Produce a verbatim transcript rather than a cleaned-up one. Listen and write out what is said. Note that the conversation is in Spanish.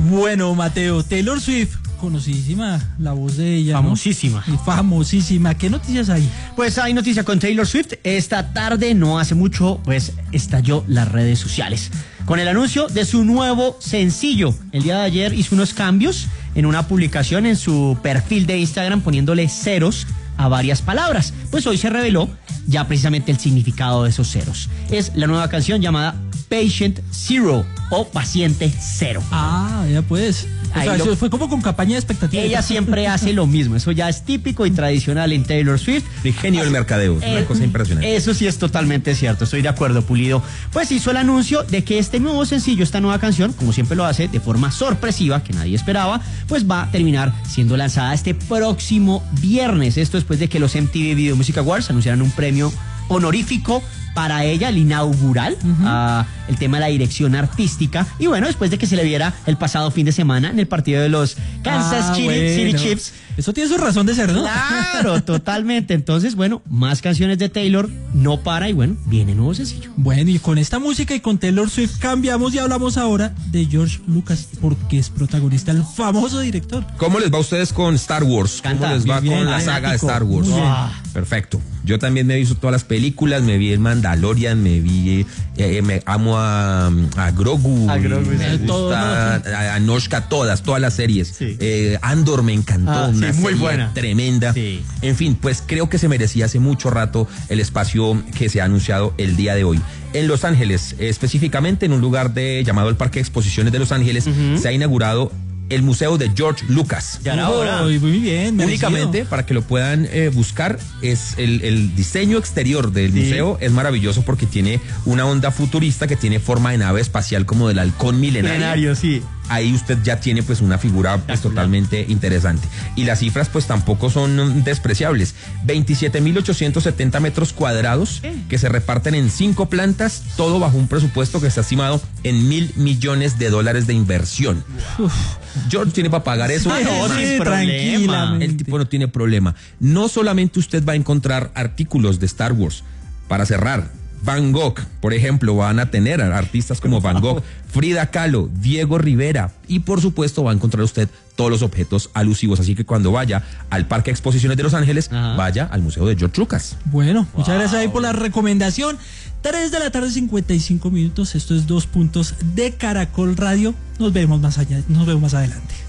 Bueno, Mateo, Taylor Swift, conocidísima la voz de ella, famosísima. ¿no? Y famosísima. ¿Qué noticias hay? Pues hay noticia con Taylor Swift. Esta tarde, no hace mucho, pues estalló las redes sociales con el anuncio de su nuevo sencillo. El día de ayer hizo unos cambios en una publicación en su perfil de Instagram poniéndole ceros a varias palabras. Pues hoy se reveló ya precisamente el significado de esos ceros. Es la nueva canción llamada Patient Zero o Paciente Cero. Ah, ya pues. O sea, lo... fue como con campaña de expectativa. Ella siempre hace lo mismo. Eso ya es típico y tradicional en Taylor Swift. El genio del mercadeo. Es una eh, cosa impresionante. Eso sí es totalmente cierto. Estoy de acuerdo, Pulido. Pues hizo el anuncio de que este nuevo sencillo, esta nueva canción, como siempre lo hace, de forma sorpresiva, que nadie esperaba, pues va a terminar siendo lanzada este próximo viernes. Esto después de que los M T V Video Music Awards anunciaran un premio honorífico para ella, el inaugural, uh-huh. uh, el tema de la dirección artística, y bueno, después de que se le viera el pasado fin de semana en el partido de los Kansas ah, City, bueno. City Chiefs. Eso tiene su razón de ser, ¿no? Claro, totalmente. Entonces, bueno, más canciones de Taylor, no para, y bueno, viene nuevo sencillo. Bueno, y con esta música y con Taylor Swift cambiamos y hablamos ahora de George Lucas, porque es protagonista, el famoso director. ¿Cómo les va a ustedes con Star Wars? Canta, ¿Cómo les va bien, con la saga de Star Wars? Perfecto. Yo también me he visto todas las películas, me vi el Mandalorian, me vi, eh, me amo a, a Grogu, a Grogu me sí. gusta todo, a, a Noshka, todas, todas las series. Sí. Eh, Andor me encantó, ah, una sí, muy serie buena. tremenda. Sí. En fin, pues creo que se merecía hace mucho rato el espacio que se ha anunciado el día de hoy. En Los Ángeles, específicamente en un lugar de, llamado el Parque de Exposiciones de Los Ángeles, uh-huh. se ha inaugurado el Museo de George Lucas. Ya era hora. Oh, muy bien, merecido. Únicamente, para que lo puedan eh, buscar, es el, el diseño exterior del sí. museo es maravilloso porque tiene una onda futurista que tiene forma de nave espacial como del halcón milenario. Milenario, sí. Ahí usted ya tiene pues una figura pues, totalmente interesante. Y las cifras pues tampoco son despreciables. veintisiete mil ochocientos setenta metros cuadrados ¿Eh? que se reparten en cinco plantas, todo bajo un presupuesto que está estimado en mil millones de dólares de inversión. Uf. George tiene para pagar eso. Sí, no, sin problema. El tipo no tiene problema. No solamente usted va a encontrar artículos de Star Wars. Para cerrar, Van Gogh, por ejemplo, van a tener artistas como Van Gogh, Frida Kahlo, Diego Rivera, y por supuesto va a encontrar usted todos los objetos alusivos. Así que cuando vaya al Parque de Exposiciones de Los Ángeles, Ajá. vaya al Museo de George Lucas. Bueno, wow. muchas gracias ahí por la recomendación. tres de la tarde, cincuenta y cinco minutos. Esto es Dos Puntos de Caracol Radio. Nos vemos más allá, nos vemos más adelante.